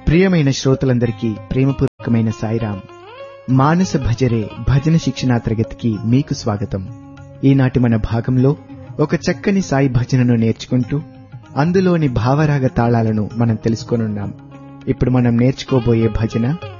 ప్రియమైన శ్రోతలందరికీ ప్రేమపూర్వకమైన సాయిరాం. మానస భజరే భజన శిక్షణా తరగతికి మీకు స్వాగతం. ఈనాటి మన భాగంలో ఒక చక్కని సాయి భజనను నేర్చుకుంటూ అందులోని భావరాగ తాళాలను మనం తెలుసుకోనున్నాం. ఇప్పుడు మనం నేర్చుకోబోయే భజన